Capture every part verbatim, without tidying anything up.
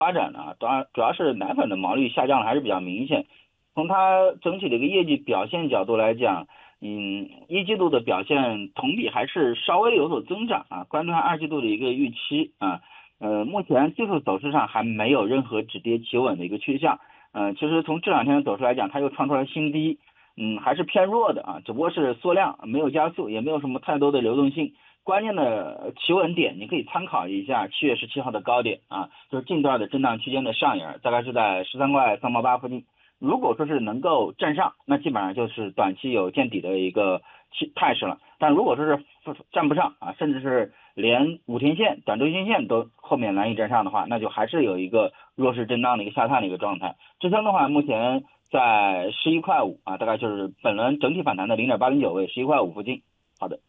发展呢，主要主要是奶粉的毛利下降的还是比较明显。从它整体的一个业绩表现角度来讲，嗯，一季度的表现同比还是稍微有所增长啊，关注它二季度的一个预期啊。呃，目前技术走势上还没有任何止跌企稳的一个趋向。呃，其实从这两天的走势来讲，它又创出来新低，嗯，还是偏弱的啊，只不过是缩量没有加速，也没有什么太多的流动性。关键的企稳点，你可以参考一下七月十七号的高点啊，就是近段的震荡区间的上沿，大概是在十三块三毛八附近。如果说是能够站上，那基本上就是短期有见底的一个态势了。但如果说是站不上啊，甚至是连五天线、短周均线都后面难以站上的话，那就还是有一个弱势震荡的一个下探的一个状态。支撑的话，目前在十一块五啊，大概就是本轮整体反弹的零点八零九位，十一块五附近。好的。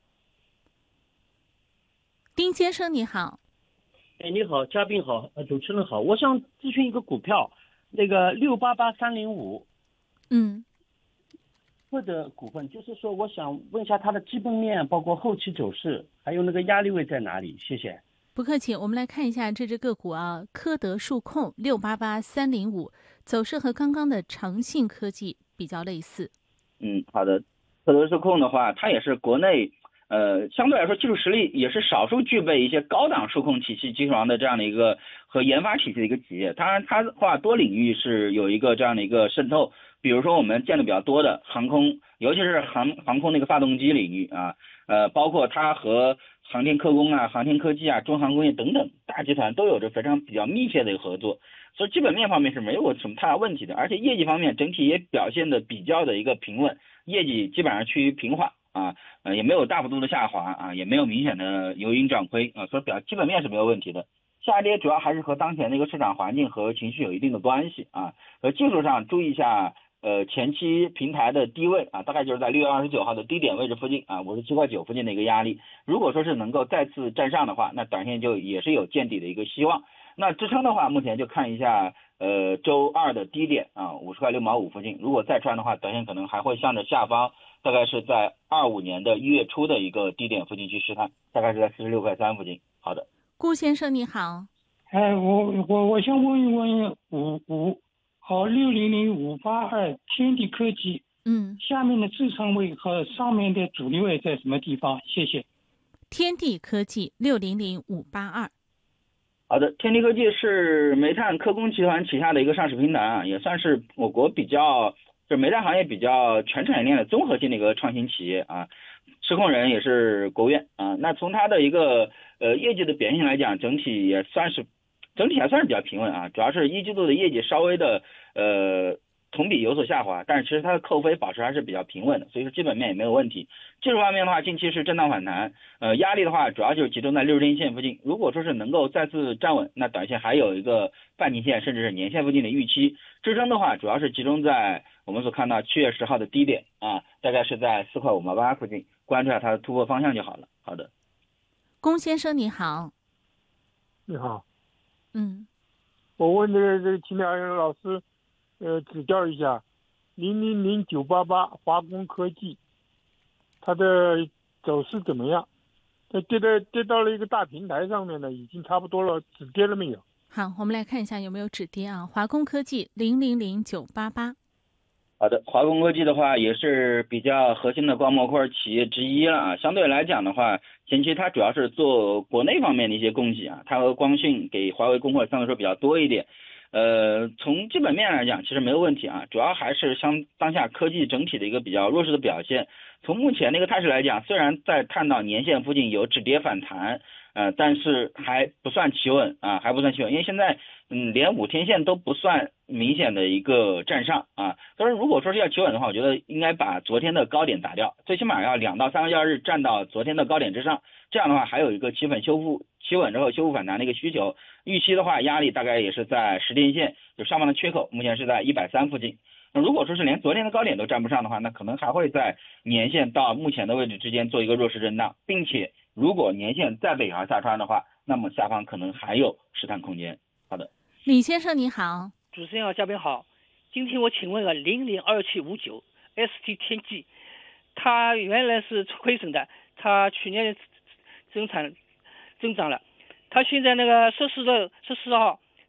丁先生你好。 哎，你好，嘉宾好，呃，主持人好，我想咨询一个股票，那个六八八三零五， 嗯， 或者股份，就是说我想问一下它的基本面，包括后期走势，还有那个压力位在哪里？谢谢。 不客气，我们来看一下这只个股啊，科德数控六八八三零五，走势和刚刚的长信科技比较类似。 嗯，好的，科德数控的话，它也是国内。呃，相对来说，技术实力也是少数具备一些高档数控体系基础上的这样的一个和研发体系的一个企业。当然，它的话多领域是有一个这样的一个渗透。比如说我们见的比较多的航空，尤其是航航空那个发动机领域啊，呃，包括它和航天科工啊、航天科技啊、中航工业等等大集团都有着非常比较密切的一个合作。所以基本面方面是没有什么太大问题的，而且业绩方面整体也表现的比较的一个平稳，业绩基本上趋于平缓。啊，呃，也没有大幅度的下滑啊，也没有明显的由盈转亏啊，所以表基本面是没有问题的。下跌主要还是和当前的一个市场环境和情绪有一定的关系啊。呃，技术上注意一下，呃，前期平台的低位啊，大概就是在六月二十九号的低点位置附近啊，五十七块九附近的一个压力。如果说是能够再次站上的话，那短线就也是有见底的一个希望。那支撑的话，目前就看一下呃周二的低点啊，五十块六毛五附近。如果再穿的话，短线可能还会向着下方。大概是在二五年的一月初的一个低点附近去试探，大概是在四十六块三附近。好的， 顾先生你好。 哎，我我我想问一问五五好六零零五八二天地科技， 嗯， 下面的支撑位和上面的阻力位在什么地方？谢谢。 天地科技六零零五八二。 好的，天地科技是煤炭科工集团旗下的一个上市平台啊，也算是我国比较。是煤炭行业比较全产业链的综合性的一个创新企业啊，实控人也是国务院啊。那从它的一个呃业绩的表现来讲，整体也算是整体还算是比较平稳啊。主要是一季度的业绩稍微的呃同比有所下滑，但是其实它的扣非保持还是比较平稳的，所以说基本面也没有问题。技术方面的话，近期是震荡反弹，呃压力的话主要就是集中在六十天线附近。如果说是能够再次站稳，那短线还有一个半年线甚至是年线附近的预期。支撑的话，主要是集中在我们所看到七月十号的低点啊，大概是在四块五毛八附近，关注下它的突破方向就好了。好的， 龚先生你好。 你好， 嗯， 我问这个这个，请两位老师呃指教一下，零零零九八八华工科技，它的走势怎么样？它跌的跌到了一个大平台上面了，已经差不多了，止跌了没有？ 好，我们来看一下有没有止跌啊。华工科技零零零九八八。 好的，华工科技的话也是比较核心的光模块企业之一了啊。相对来讲的话，前期它主要是做国内方面的一些供给啊，它和光讯给华为供货相对来说比较多一点。呃，从基本面来讲，其实没有问题啊，主要还是相当下科技整体的一个比较弱势的表现。从目前的一个态势来讲，虽然在看到年线附近有止跌反弹，呃，但是还不算企稳啊，还不算企稳，因为现在嗯连五天线都不算明显的一个站上啊。但是如果说是要企稳的话，我觉得应该把昨天的高点打掉，最起码要两到三个交易日站到昨天的高点之上，这样的话还有一个企稳修复、企稳之后修复反弹的一个需求。预期的话，压力大概也是在十天线，就上方的缺口，目前是在一百三附近。那如果说是连昨天的高点都站不上的话，那可能还会在年线到目前的位置之间做一个弱势震荡，并且如果年线再被往下穿的话，那么下方可能还有试探空间。好的， 李先生你好。 主持人好，嘉宾好。今天我请问了零零二七五九 S T 天际，它原来是亏损的，它去年增产增长了，它现在那个十四的十四号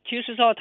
其实说